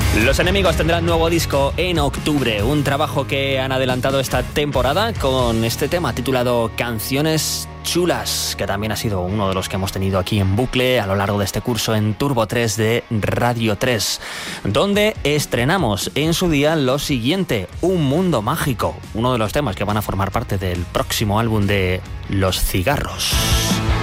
Los Enemigos tendrán nuevo disco en octubre, un trabajo que han adelantado esta temporada con este tema titulado Canciones Chulas, que también ha sido uno de los que hemos tenido aquí en bucle a lo largo de este curso en Turbo 3 de Radio 3, donde estrenamos en su día lo siguiente, Un Mundo Mágico, uno de los temas que van a formar parte del próximo álbum de Los Cigarros.